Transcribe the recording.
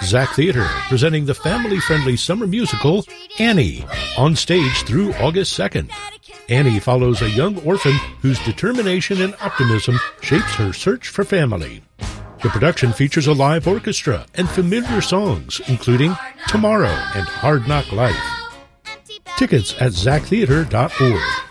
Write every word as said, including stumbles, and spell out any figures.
Zach Theater, presenting the family-friendly summer musical, Annie, on stage through August second. Annie follows a young orphan whose determination and optimism shapes her search for family. The production features a live orchestra and familiar songs, including Tomorrow and Hard Knock Life. Tickets at zach theater dot org.